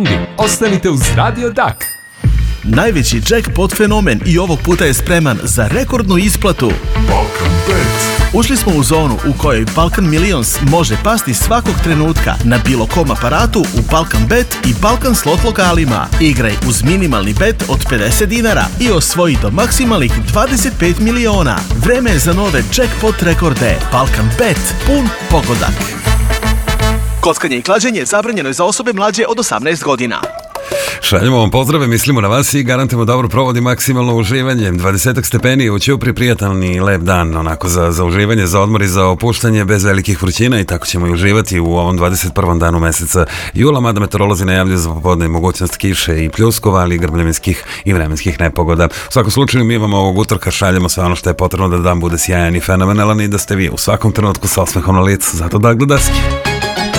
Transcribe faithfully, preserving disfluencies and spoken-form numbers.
Ostanite uz Radio Dak. Najveći jackpot fenomen i ovog puta je spreman za rekordnu isplatu. Balkan Bet. Ušli smo u zonu u kojoj Balkan Millions može pasti svakog trenutka na bilo kom aparatu u Balkan Bet i Balkan slot lokalima. Igraj uz minimalni bet od pedeset dinara i osvoji do maksimalnih dvadeset pet miliona. Vreme je za nove jackpot rekorde. Balkan Bet, pun pogodak. Kockanje i klađenje zabranjeno je za osobe mlađe od osamnaest godina. Šaljemo vam pozdrave, mislimo na vas i garantujemo dobro provod i maksimalno uživanje. dvadeset stepeni u Ćupri, prijatan i lep dan, onako za, za uživanje, za odmor i za opuštanje bez velikih vrućina i tako ćemo i uživati u ovom dvadeset prvom danu meseca jula, mada meteorolozi najavljuju za popodne mogućnost kiše i pljuskova, ali i grmljavinskih i vremenskih nepogoda. U svakom slučaju mi vam ovog utorka šaljemo sve ono što je potrebno da dan bude sjajan i fenomenalan i da ste vi u svakom trenutku sa osmehom na licu, zato da gledaski.